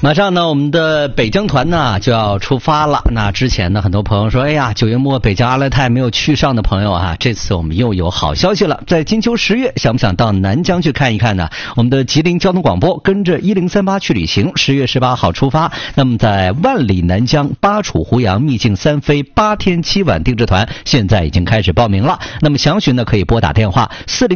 马上呢，我们的北疆团呢就要出发了。那之前呢，很多朋友说，哎呀，9月末北疆阿勒泰没有去上的朋友啊，这次我们又有好消息了。在金秋10月，想不想到南疆去看一看呢？我们的吉林交通广播跟着1038去旅行，10月18号出发。那么在万里南疆巴楚胡杨秘境3飞8天7晚定制团，现在已经开始报名了。那么详询呢，可以拨打电话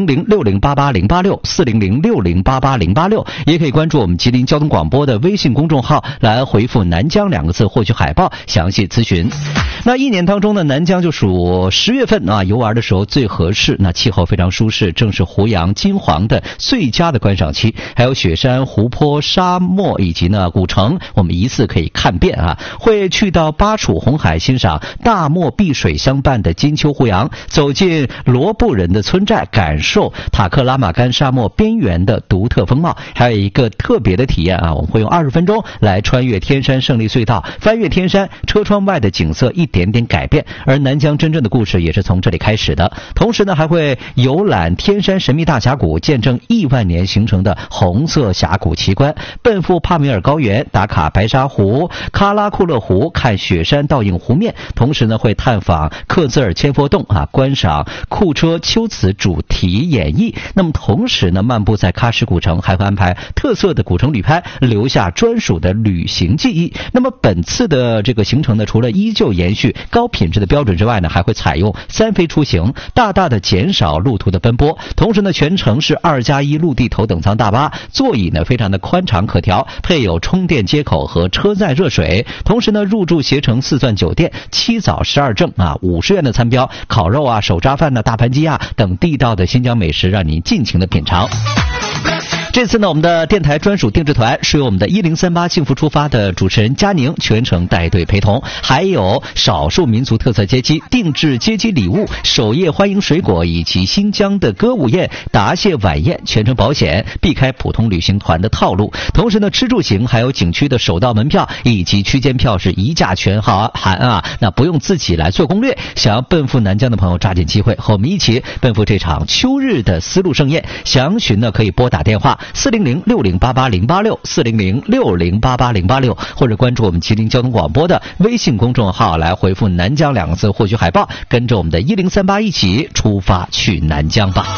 400-6088-086，400-6088-086，也可以关注我们吉林交通广播的微信公众号来回复南疆2个字获取海报详细咨询。那一年当中呢，南疆就属10月份啊，游玩的时候最合适，那气候非常舒适，正是胡杨金黄的最佳的观赏期，还有雪山、湖泊、沙漠以及呢古城，我们一次可以看遍啊。会去到巴楚红海欣赏大漠碧水相伴的金秋胡杨，走进罗布人的村寨，感受塔克拉玛干沙漠边缘的独特风貌。还有一个特别的体验啊，我们会用20分钟来穿越天山胜利隧道，翻越天山，车窗外的景色一点点改变，而南疆真正的故事也是从这里开始的。同时呢，还会游览天山神秘大峡谷，见证亿万年形成的红色峡谷奇观，奔赴帕米尔高原，打卡白沙湖、喀拉库勒湖，看雪山倒映湖面。同时呢，会探访克孜尔千佛洞啊，观赏库车秋瓷主题演绎。那么同时呢，漫步在喀什古城，还会安排特色的古城旅拍，留下专属的旅行记忆。那么本次的这个行程呢，除了依旧延续高品质的标准之外呢，还会采用3飞出行，大大的减少路途的奔波。同时呢，全程是2+1陆地头等舱大巴，座椅呢非常的宽敞可调，配有充电接口和车载热水。同时呢，入住携程4钻酒店，7早12正啊，50元的餐标，烤肉啊、手抓饭啊、大盘鸡啊等地道的新疆美食，让您尽情的品尝。这次呢，我们的电台专属定制团是由我们的1038幸福出发的主持人佳宁全程带队陪同，还有少数民族特色接机、定制接机礼物、首页欢迎水果以及新疆的歌舞宴、答谢晚宴，全程保险，避开普通旅行团的套路。同时呢，吃住行还有景区的首道门票以及区间票是一价全含啊，那不用自己来做攻略。想要奔赴南疆的朋友，抓紧机会和我们一起奔赴这场秋日的丝路盛宴。详询呢，可以拨打电话400-6088-086，400-6088-086，或者关注我们吉林交通广播的微信公众号来回复南疆2个字获取海报，跟着我们的1038一起出发去南疆吧。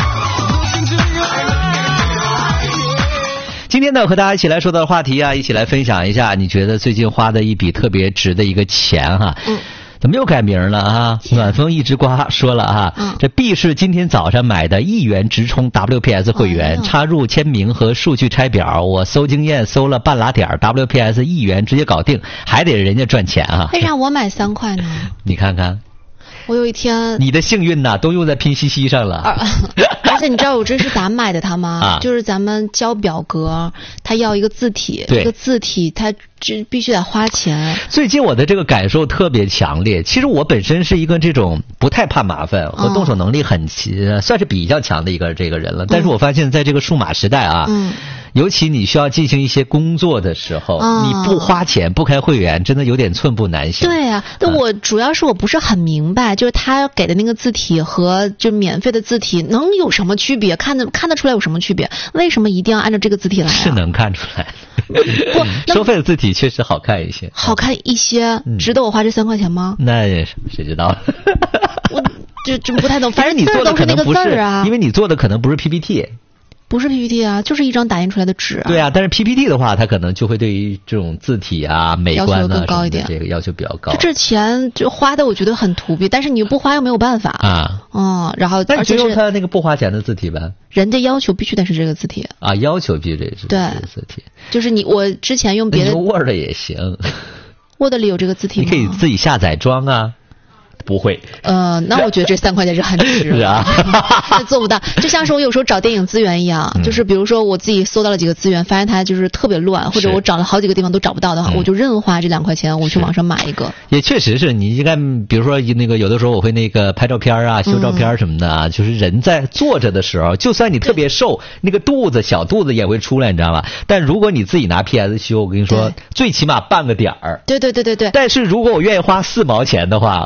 今天呢，和大家一起来说到的话题啊，一起来分享一下，你觉得最近花的一笔特别值的一个钱哈。怎么又改名了啊？暖风一直刮说了啊，这 B 是今天早上买的1元直充 WPS 会员，插入签名和数据拆表，我搜经验搜了半拉点 WPS 1元直接搞定，还得人家赚钱啊。 为啥我买3块呢？ 你看看， 我有一天你的幸运呐，都用在拼夕夕上了。 而且你知道我这是咋买的它吗？就是咱们交表格，他要一个字体，这个字体它这必须得花钱。 最近我的这个感受特别强烈。其实我本身是一个这种不太怕麻烦和动手能力很算是比较强的一个这个人了。但是我发现在这个数码时代啊，尤其你需要进行一些工作的时候，你不花钱不开会员，真的有点寸步难行。 对啊，但我主要是我不是很明白，就是他给的那个字体和就免费的字体能有什么区别？看得出来有什么区别？为什么一定要按照这个字体来啊？ 是能看出来。收费的字体确实好看一些， 好看一些，值得我花这3块钱吗？ 那谁知道？ 我就不太懂，反正你做的可能不是啊， 因为你做的可能不是 PPT。 不是 PPT 啊，就是一张打印出来的纸啊。 对啊，但是 PPT 的话，它可能就会对于这种字体啊、美观啊要求更高一点， 这个要求比较高。 这钱就花的，我觉得很土鳖，但是你不花又没有办法啊。然后， 那你就用他那个不花钱的字体呗。 人家要求必须得是这个字体啊，要求必须得是这个字体。 就是我之前用别的 Word 也行 ，Word 里有这个字体吗？ 你可以自己下载装啊。不会， 那我觉得这3块钱是很值， 是啊， 做不到。就像是我有时候找电影资源一样，就是比如说我自己搜到了几个资源，发现它就是特别乱，或者我找了好几个地方都找不到的话，我就任花这2块钱，我去网上买一个。 也确实是你应该，比如说那个有的时候我会那个拍照片啊、修照片什么的啊，就是人在坐着的时候，就算你特别瘦，那个小肚子也会出来，你知道吗？但如果你自己拿 PS 修，我跟你说，最起码半个点儿。 对。 但是如果我愿意花4毛钱的话，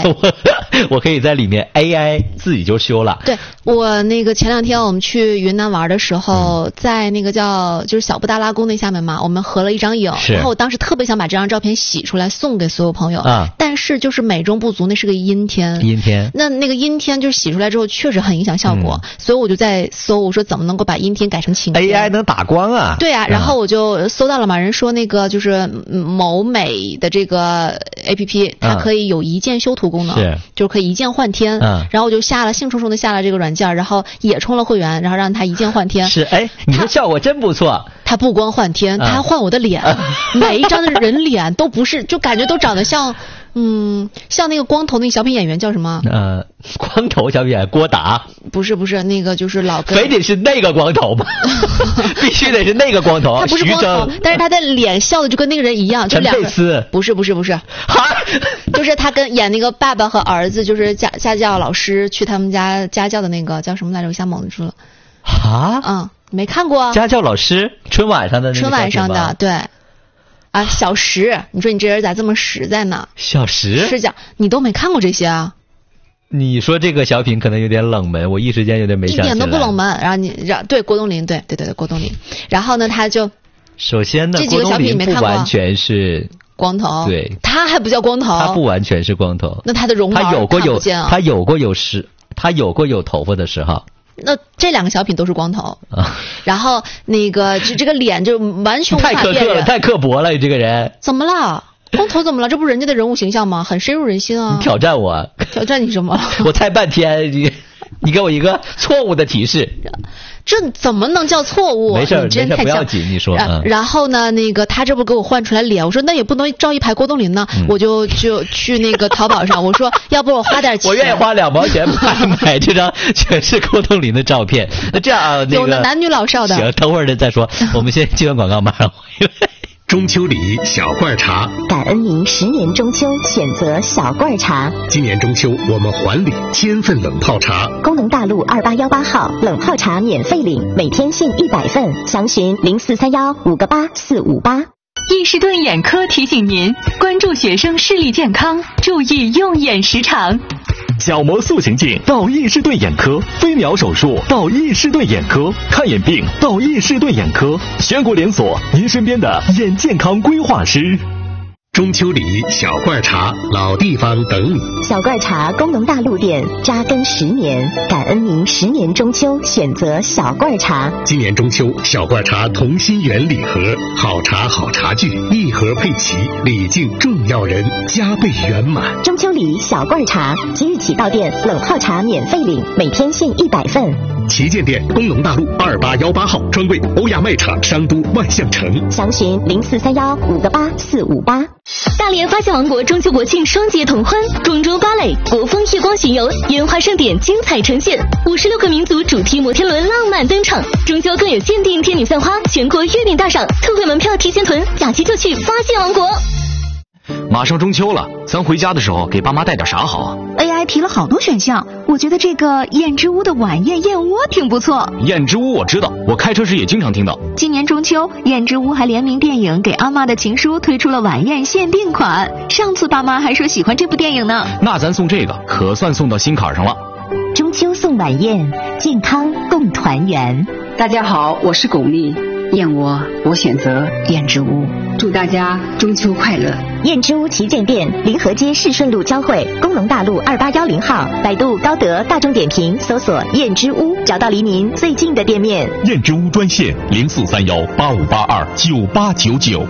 我可以在里面 AI 自己就修了。 对，我那个前2天我们去云南玩的时候，在那个就是小布达拉宫那下面嘛，我们合了一张影，然后我当时特别想把这张照片洗出来送给所有朋友，但是就是美中不足，那是个阴天，那个阴天就是洗出来之后确实很影响效果，所以我就在搜，我说怎么能够把阴天改成晴天 ？AI 能打光啊？ 对啊，然后我就搜到了嘛，人说那个就是某美的这个 APP， 它可以有一键修图功能，就是可以一键换天。然后我就兴冲冲的下了这个软件，然后也充了会员，然后让它一键换天。 是，你说效果真不错。 它不光换天，它还换我的脸，每一张的人脸都不是，就感觉都长得像那个光头那个小品演员叫什么？ 光头小品演员郭达？ 不是，那个就是老根。 非得是那个光头吗？必须得是那个光头。 他不是光头，但是他的脸笑的就跟那个人一样，就两个。 陈佩斯？ 不是，就是他跟演那个爸爸和儿子，就是家教老师去他们家家教的那个叫什么来着？我一下懵住了。没看过。家教老师春晚上的那个。 春晚上的，对。小石，你说你这人咋这么实在呢？ 小石是讲你都没看过这些啊？ 你说这个小品可能有点冷门，我一时间有点没想起来。 一点都不冷门。然后对郭冬临，对郭冬临。然后呢，他就首先呢， 这几个小品没看过， 不完全是光头。 对， 他还不叫光头， 他不完全是光头。 那他的绒毛看不见啊。 他有过有头发的时候。 那这2个小品都是光头然后那个就这个脸就完全无法辨认， 太刻薄了，你这个人怎么了？光头怎么了？这不是人家的人物形象吗？很深入人心啊！ 你挑战我？ 挑战你什么？ 我猜半天，你给我一个错误的提示。 这怎么能叫错误？ 没事，不要紧，你说。 然后呢，那个他这不给我换出来脸，我说那也不能照一排郭冬临呢，我就去那个淘宝上，我说要不我花点钱， 我愿意花2毛钱买这张全是郭冬临的照片。那这样有的男女老少的。 行，等会儿再说，我们先接完广告，马上回来。 中秋礼小罐茶， 感恩您10年中秋选择小罐茶。 今年中秋我们还礼1000份冷泡茶。 工农大路2818号冷泡茶免费领，每天限100份，详询0431-58458。 易士顿眼科提醒您关注学生视力健康，注意用眼时长。 角膜塑形镜到易士顿眼科，飞鸟手术到易士顿眼科，看眼病到易士顿眼科，全国连锁，您身边的眼健康规划师。 中秋礼小罐茶，老地方等你。 小罐茶工农大路店扎根10年，感恩您10年中秋选择小罐茶。 今年中秋小罐茶同心圆礼盒，好茶好茶具，一盒配齐，礼敬重要人，加倍圆满。 中秋礼小罐茶，即日起到店冷泡茶免费领，每天限100份。 旗舰店工农大路2818号，专柜欧亚卖场商都万象城， 详询0431-58458。 大连发现王国中秋国庆双节同欢，广州芭蕾国风夜光巡游，烟花盛典精彩呈现，56个民族主题摩天轮浪漫登场，中秋更有限定天女散花，全国月饼大赏，特惠门票提前囤，假期就去发现王国。 马上中秋了，咱回家的时候给爸妈带点啥好啊？ AI 提了好多选项，我觉得这个燕之屋的晚宴燕窝挺不错。 燕之屋我知道，我开车时也经常听到。 今年中秋，燕之屋还联名电影《给阿妈的情书》推出了晚宴限定款。上次爸妈还说喜欢这部电影呢。 那咱送这个可算送到心坎上了。 中秋送晚宴，健康共团圆。 大家好，我是巩俐。燕窝我选择燕之屋，祝大家中秋快乐。 燕之屋旗舰店临河街市顺路交汇，工农大路2810号，百度高德大众点评搜索燕之屋，找到离您最近的店面。 燕之屋专线0431-8582-9899。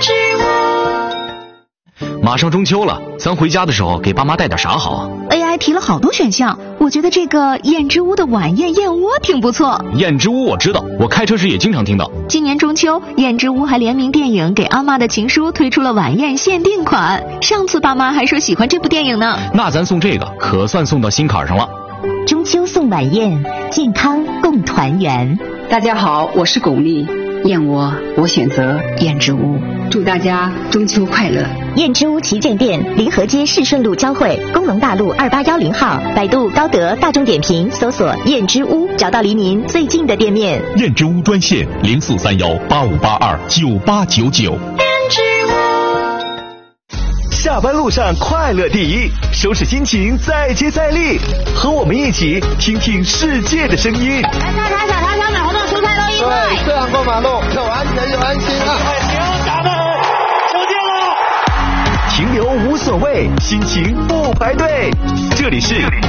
马上中秋了，咱回家的时候给爸妈带点啥好啊？ AI 提了好多选项，我觉得这个燕之屋的晚宴燕窝挺不错。 燕之屋我知道，我开车时也经常听到。 今年中秋，燕之屋还联名电影《给阿妈的情书》推出了晚宴限定款。上次爸妈还说喜欢这部电影呢。 那咱送这个可算送到心坎上了。 中秋送晚宴，健康共团圆。 大家好，我是巩俐。燕窝我选择燕之屋，祝大家中秋快乐。 燕之屋旗舰店临河街市顺路交汇，工农大路2810号，百度高德大众点评搜索燕之屋，找到离您最近的店面。 燕之屋专线0431-8582-9899。 下班路上快乐第一，收拾心情再接再厉，和我们一起听听世界的声音。 来大肠、小肠、小米、红豆、蔬菜都一块。 对，这样过马路又安全又安心啊！ 行，咱们出镜了。 停留无所谓，心情不排队。这里是